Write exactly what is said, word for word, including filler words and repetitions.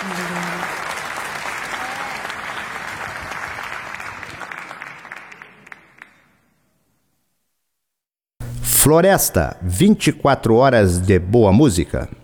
Floresta, vinte e quatro horas de boa música.